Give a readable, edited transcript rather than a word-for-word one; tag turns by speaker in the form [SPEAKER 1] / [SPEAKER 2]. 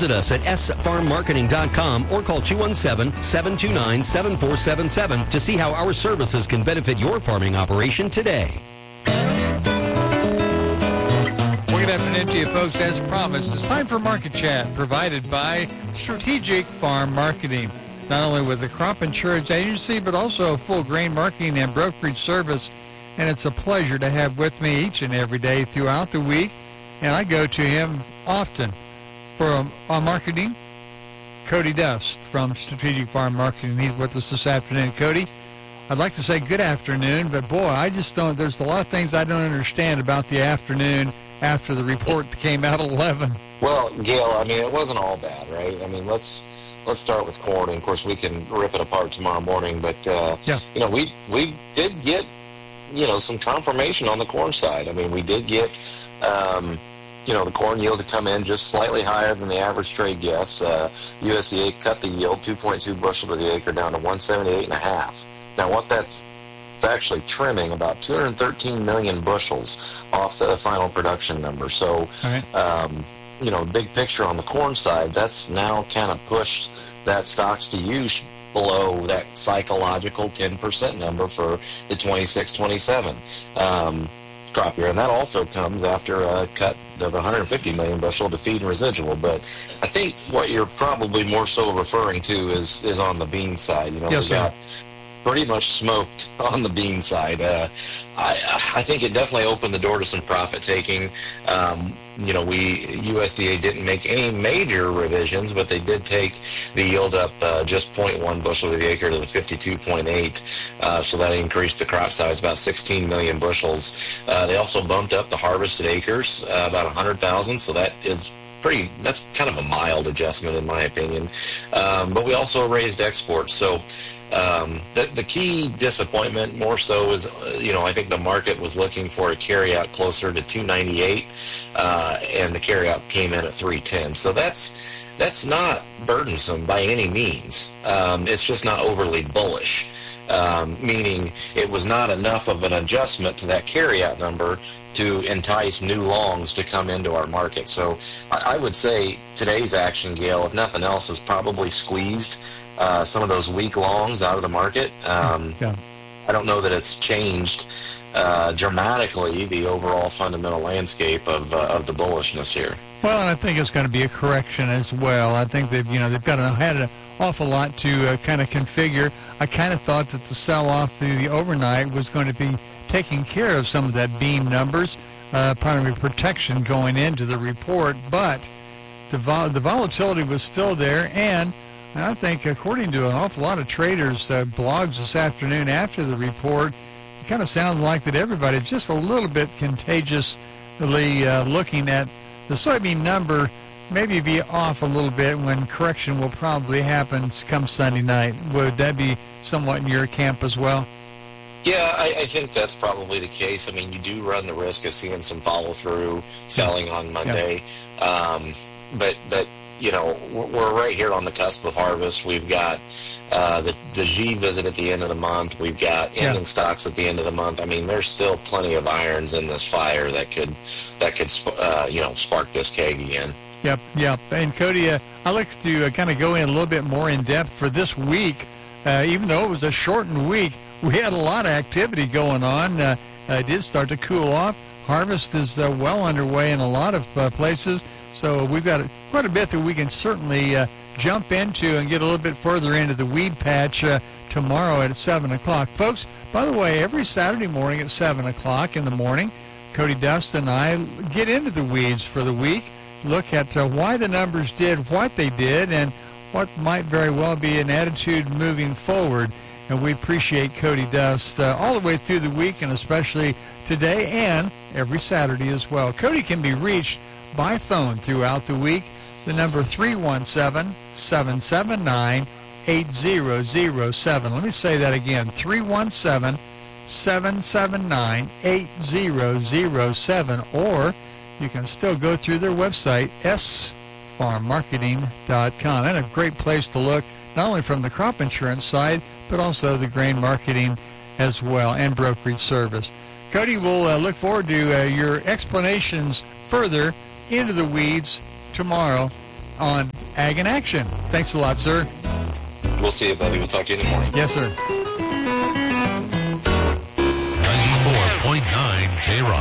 [SPEAKER 1] Visit us at sfarmmarketing.com or call 217-729-7477 to see how our services can benefit your farming operation today.
[SPEAKER 2] Good afternoon to you folks. As promised, it's time for Market Chat, provided by Strategic Farm Marketing. Not only with the crop insurance agency, but also full grain marketing and brokerage service. And it's a pleasure to have with me each and every day throughout the week. And I go to him often for marketing, Cody Dust from Strategic Farm Marketing. He's with us this afternoon. Cody, I'd like to say good afternoon, but boy, I just don't, there's a lot of things I don't understand about the afternoon after the report that came out at 11.
[SPEAKER 3] Well, Gail, I mean, it wasn't all bad, right? I mean, let's start with corn, and of course we can rip it apart tomorrow morning, but you know, we did get, you know, some confirmation on the corn side. I mean, we did get you know, the corn yield to come in just slightly higher than the average trade guess. USDA cut the yield 2.2 bushel to the acre down to 178.5. Now, what that's actually trimming about 213 million bushels off the final production number. So, you know, big picture on the corn side, that's now kind of pushed that stocks to use below that psychological 10% number for the 26-27 crop year. And that also comes after a cut of 150 million bushel to feed and residual. But I think what you're probably more so referring to is on the bean side. You know,
[SPEAKER 2] yes,
[SPEAKER 3] we got pretty much smoked on the bean side. I think it definitely opened the door to some profit taking. You know, USDA didn't make any major revisions, but they did take the yield up just 0.1 bushel to the acre to the 52.8. So that increased the crop size about 16 million bushels. They also bumped up the harvested acres about 100,000. So that's kind of a mild adjustment in my opinion. But we also raised exports. So the key disappointment more so is, you know, I think the market was looking for a carryout closer to 298, and the carryout came in at 310. So that's not burdensome by any means. It's just not overly bullish, meaning it was not enough of an adjustment to that carryout number to entice new longs to come into our market. So I would say today's action, Gail, if nothing else, has probably squeezed some of those weak longs out of the market. I don't know that it's changed dramatically the overall fundamental landscape of the bullishness here.
[SPEAKER 2] Well, and I think it's going to be a correction as well. I think they've had an awful lot to kind of configure. I kind of thought that the sell-off through the overnight was going to be taking care of some of that bean numbers, primary protection going into the report, but the volatility was still there, and I think according to an awful lot of traders' blogs this afternoon after the report, it kind of sounds like that everybody's just a little bit contagiously looking at the soybean number maybe be off a little bit when correction will probably happen come Sunday night. Would that be somewhat in your camp as well?
[SPEAKER 3] Yeah, I think that's probably the case. I mean, you do run the risk of seeing some follow-through selling on Monday. But you know, we're right here on the cusp of harvest. We've got the G visit at the end of the month. We've got ending stocks at the end of the month. I mean, there's still plenty of irons in this fire that could you know, spark this keg again.
[SPEAKER 2] Yep. And Cody, I'd like to kind of go in a little bit more in depth for this week. Even though it was a shortened week, we had a lot of activity going on. It did start to cool off. Harvest is well underway in a lot of places. So we've got quite a bit that we can certainly jump into and get a little bit further into the weed patch tomorrow at 7 o'clock. Folks, by the way, every Saturday morning at 7 o'clock in the morning, Cody Dust and I get into the weeds for the week, look at why the numbers did what they did and what might very well be an attitude moving forward. And we appreciate Cody Dust all the way through the week, and especially today and every Saturday as well. Cody can be reached by phone throughout the week. The number 317-779-8007. Let me say that again, 317-779-8007. Or you can still go through their website, sfarmmarketing.com. And a great place to look, not only from the crop insurance side, but also the grain marketing as well, and brokerage service. Cody, we'll look forward to your explanations further into the weeds tomorrow on Ag in Action. Thanks a lot, sir.
[SPEAKER 3] We'll see you, buddy. We'll talk to you in the morning.
[SPEAKER 2] Yes, sir.
[SPEAKER 4] 94.9 K-Rock.